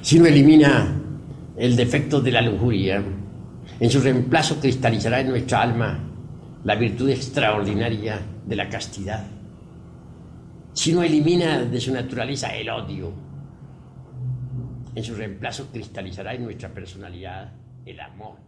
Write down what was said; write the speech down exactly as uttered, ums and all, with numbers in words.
Si uno elimina el defecto de la lujuria, en su reemplazo cristalizará en nuestra alma la virtud extraordinaria de la castidad. Si uno elimina de su naturaleza el odio, en su reemplazo cristalizará en nuestra personalidad el amor.